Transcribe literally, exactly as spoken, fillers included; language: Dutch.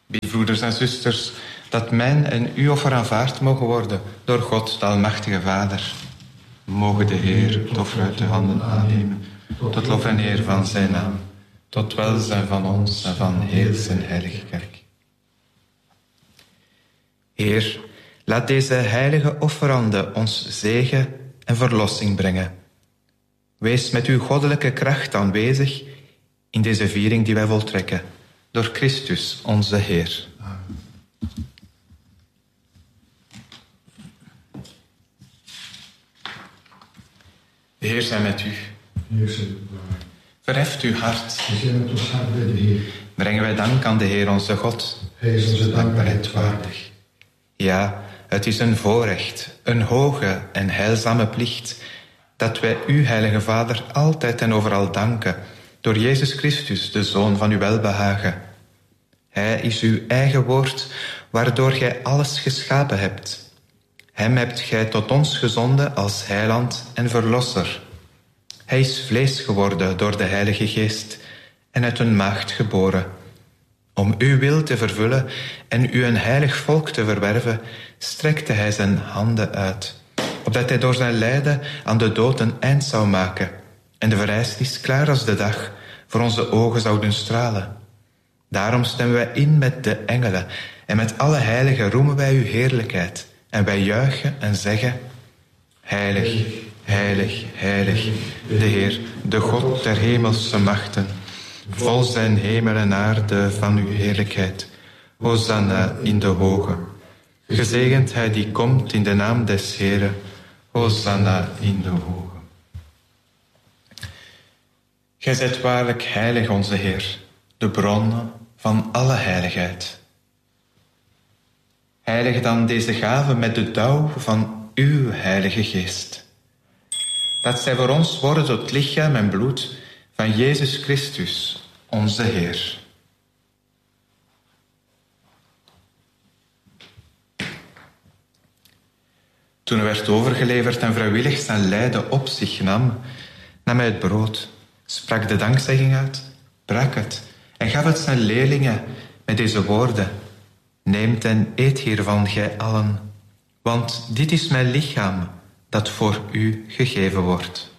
Bid, broeders en zusters, dat mijn en uw offer aanvaard mogen worden door God, de Almachtige Vader. Mogen de Heer het offer uit de handen aannemen, tot lof en eer van zijn naam, tot welzijn van ons en van heel zijn heilige kerk. Heer, laat deze heilige offeranden ons zegen en verlossing brengen. Wees met uw goddelijke kracht aanwezig in deze viering die wij voltrekken, door Christus onze Heer. Amen. De Heer zij met u. Verheft uw hart. Brengen wij dank aan de Heer onze God. Hij is onze dankbaarheid waardig. Ja, het is een voorrecht, een hoge en heilzame plicht, dat wij u, Heilige Vader, altijd en overal danken, door Jezus Christus, de Zoon van uw welbehagen. Hij is uw eigen woord, waardoor gij alles geschapen hebt. Hem hebt gij tot ons gezonden als heiland en verlosser. Hij is vlees geworden door de Heilige Geest en uit een maagd geboren. Om uw wil te vervullen en u een heilig volk te verwerven, strekte hij zijn handen uit, opdat hij door zijn lijden aan de dood een eind zou maken en de vereistes klaar als de dag voor onze ogen zouden stralen. Daarom stemmen wij in met de engelen en met alle heiligen roemen wij uw heerlijkheid en wij juichen en zeggen: Heilig, heilig, heilig, de Heer, de God der hemelse machten. Vol zijn hemel en aarde van uw heerlijkheid. Hosanna in de hoge. Gezegend hij die komt in de naam des Heeren. Hosanna in de hoge. Gij zijt waarlijk heilig, onze Heer, de bron van alle heiligheid. Heilig dan deze gave met de dauw van uw Heilige Geest. Dat zij voor ons worden tot lichaam en bloed van Jezus Christus, onze Heer. Toen hij werd overgeleverd en vrijwillig zijn lijden op zich nam, nam hij het brood, sprak de dankzegging uit, brak het en gaf het zijn leerlingen met deze woorden: Neemt en eet hiervan, gij allen, want dit is mijn lichaam dat voor u gegeven wordt.